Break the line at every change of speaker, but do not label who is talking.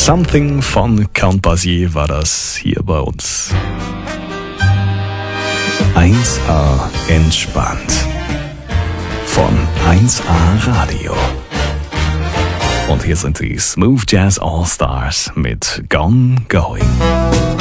Something von Count Basie war das hier bei uns. 1A entspannt. Von 1A Radio. Und hier sind die Smooth Jazz All Stars mit Gone Going.